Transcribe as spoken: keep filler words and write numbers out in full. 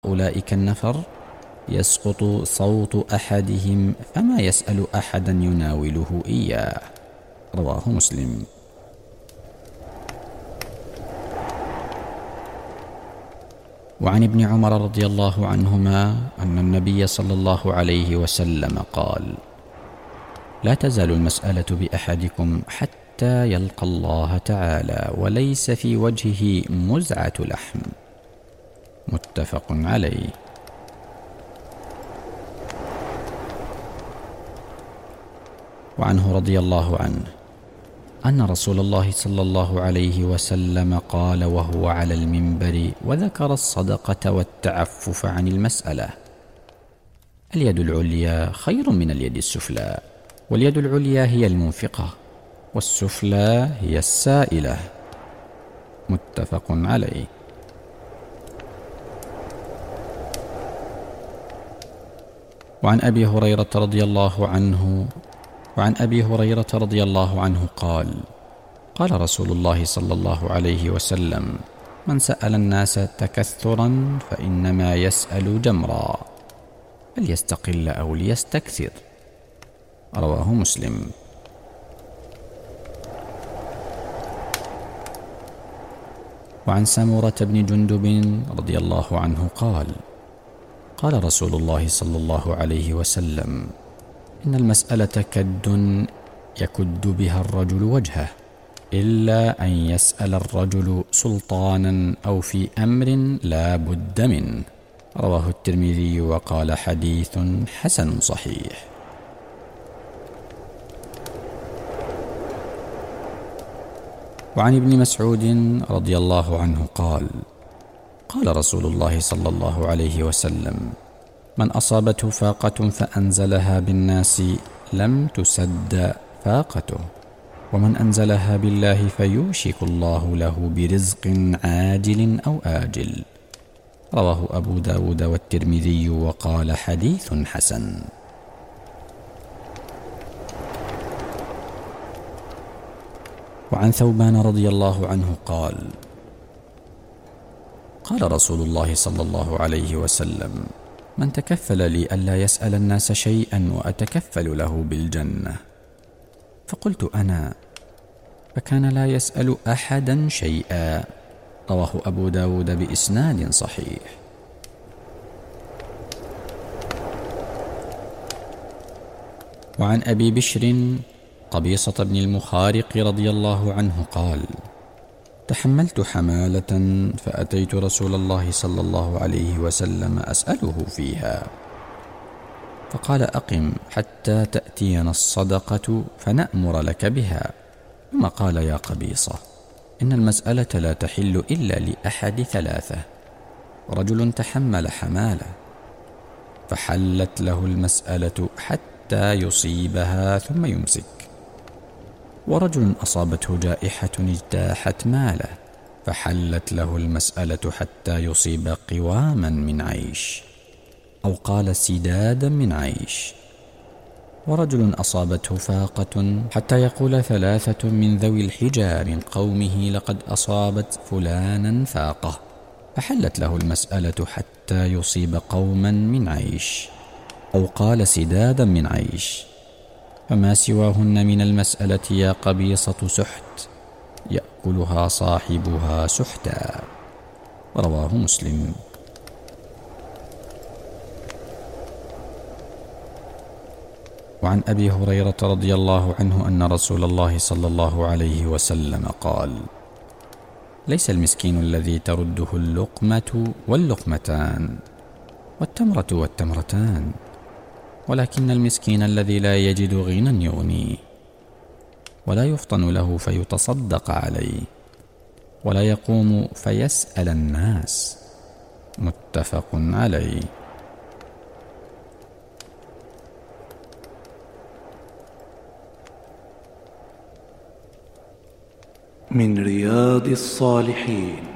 أولئك النفر يسقط صوت أحدهم فما يسأل أحدا يناوله إياه. رواه مسلم. وعن ابن عمر رضي الله عنهما أن النبي صلى الله عليه وسلم قال: لا تزال المسألة بأحدكم حتى يلقى الله تعالى وليس في وجهه مزعة لحم. متفق عليه. وعنه رضي الله عنه أن رسول الله صلى الله عليه وسلم قال وهو على المنبر وذكر الصدقة والتعفف عن المسألة: اليد العليا خير من اليد السفلى، واليد العليا هي المنفقة، والسفلى هي السائلة. متفق عليه. وعن أبي هريرة رضي الله عنه وعن أبي هريرة رضي الله عنه قال: قال رسول الله صلى الله عليه وسلم: من سأل الناس تكثرا فإنما يسأل جمرا، فليستقل أو ليستكثر. رواه مسلم. وعن سمرة بن جندب رضي الله عنه قال: قال رسول الله صلى الله عليه وسلم: إن المسألة كد يكد بها الرجل وجهه، إلا أن يسأل الرجل سلطانا أو في أمر لا بد منه. رواه الترمذي وقال: حديث حسن صحيح. وعن ابن مسعود رضي الله عنه قال: قال رسول الله صلى الله عليه وسلم: من أصابته فاقة فأنزلها بالناس لم تسد فاقته، ومن أنزلها بالله فيوشك الله له برزق عاجل أو آجل. رواه أبو داود والترمذي وقال: حديث حسن. وعن ثوبان رضي الله عنه قال: قال رسول الله صلى الله عليه وسلم: من تكفل لي ألا يسأل الناس شيئا وأتكفل له بالجنة. فقلت أنا، فكان لا يسأل أحدا شيئا. رواه أبو داود بإسناد صحيح. وعن أبي بشر قبيصة بن المخارق رضي الله عنه قال: تحملت حمالة فأتيت رسول الله صلى الله عليه وسلم أسأله فيها، فقال: أقم حتى تأتينا الصدقة فنأمر لك بها. ثم قال: يا قبيصة، إن المسألة لا تحل إلا لأحد ثلاثة: رجل تحمل حمالة فحلت له المسألة حتى يصيبها ثم يمسك، ورجل أصابته جائحة اجتاحت ماله فحلت له المسألة حتى يصيب قواما من عيش، أو قال سدادا من عيش، ورجل أصابته فاقة حتى يقول ثلاثة من ذوي الحجى من قومه: لقد أصابت فلانا فاقة، فحلت له المسألة حتى يصيب قوما من عيش، أو قال سدادا من عيش، فما سواهن من المسألة يا قبيصة سحت يأكلها صاحبها سحتا. رواه مسلم. وعن أبي هريرة رضي الله عنه أن رسول الله صلى الله عليه وسلم قال: ليس المسكين الذي ترده اللقمة واللقمتان والتمرة والتمرتان، ولكن المسكين الذي لا يجد غنى يغنيه، ولا يفطن له فيتصدق عليه، ولا يقوم فيسأل الناس. متفق عليه. من رياض الصالحين